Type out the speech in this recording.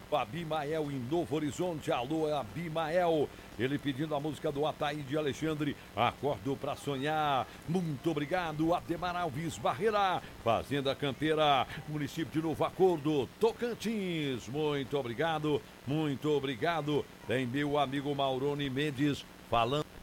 Abimael em Novo Horizonte. Alô, Abimael. Ele pedindo a música do Ataíde Alexandre. Acordo pra sonhar. Muito obrigado, Ademar Alves Barreira. Fazenda Campeira, município de Novo Acordo, Tocantins. Muito obrigado, muito obrigado. Tem meu amigo Maurone Mendes falando.